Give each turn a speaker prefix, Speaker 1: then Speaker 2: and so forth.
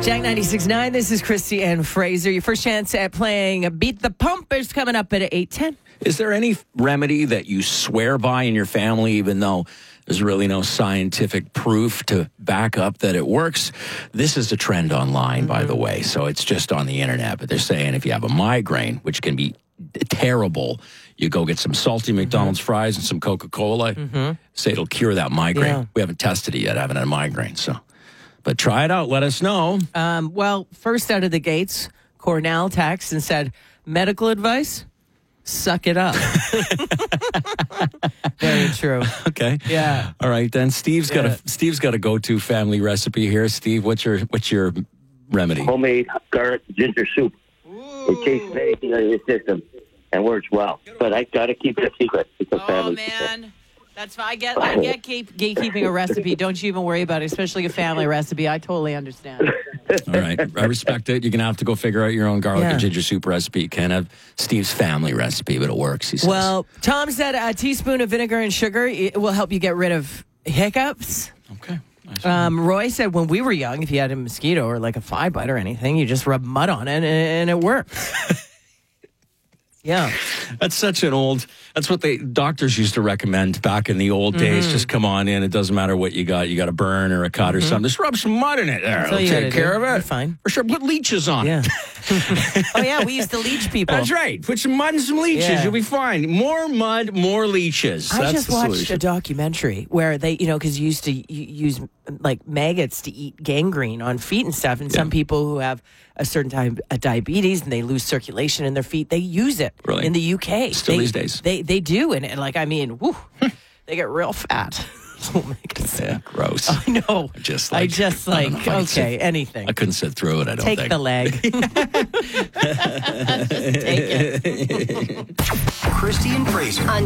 Speaker 1: Jack 96.9, this is Christy and Fraser. Your first chance at playing Beat the Pump is coming up at 8:10.
Speaker 2: Is there any remedy that you swear by in your family, even though there's really no scientific proof to back up that it works? This is a trend online, by the way, so it's just on the internet. But they're saying if you have a migraine, which can be terrible, you go get some salty McDonald's fries and some Coca-Cola. Say it'll cure that migraine.
Speaker 1: Yeah.
Speaker 2: We haven't tested it yet. I haven't had a migraine, so. But try it out. Let us know.
Speaker 1: Well, first out of the gates, Cornell texted and said, medical advice, suck it up. Very true.
Speaker 2: Okay.
Speaker 1: Yeah.
Speaker 2: All right, then. Steve's got a go-to family recipe here. Steve, what's your remedy?
Speaker 3: Homemade garlic ginger soup. It tastes amazing in your system and works well. But I got to keep it a secret. It's a family secret.
Speaker 1: That's fine. I get gatekeeping a recipe. Don't you even worry about it, especially a family recipe. I totally understand.
Speaker 2: All right. I respect it. You're going to have to go figure out your own garlic and ginger soup recipe. You can't have Steve's family recipe, but it works, he says.
Speaker 1: Well, Tom said a teaspoon of vinegar and sugar will help you get rid of hiccups.
Speaker 2: Okay.
Speaker 1: Roy said when we were young, if you had a mosquito or like a fly bite or anything, you just rub mud on it and it works. Yeah.
Speaker 2: That's what the doctors used to recommend back in the old days. Just come on in. It doesn't matter what you got. You got a burn or a cut or something. Just rub some mud in it there. It'll take care of it.
Speaker 1: You're fine.
Speaker 2: For sure. Put leeches on it.
Speaker 1: Oh, yeah. We used to leech people.
Speaker 2: That's right. Put some mud and some leeches.
Speaker 1: Yeah.
Speaker 2: You'll be fine. More mud, more leeches.
Speaker 1: I
Speaker 2: That's
Speaker 1: just
Speaker 2: the
Speaker 1: watched
Speaker 2: solution.
Speaker 1: a documentary where they, because you used to use like maggots to eat gangrene on feet and stuff. And some people who have a certain type of diabetes and they lose circulation in their feet, they use it in the UK.
Speaker 2: Still these days.
Speaker 1: They do. And they get real fat. Oh my God.
Speaker 2: Yeah, gross.
Speaker 1: I know.
Speaker 2: Okay,
Speaker 1: anything.
Speaker 2: I couldn't sit through it, I don't think.
Speaker 1: Take the leg. Take it.
Speaker 4: Christy and Fraser.
Speaker 5: On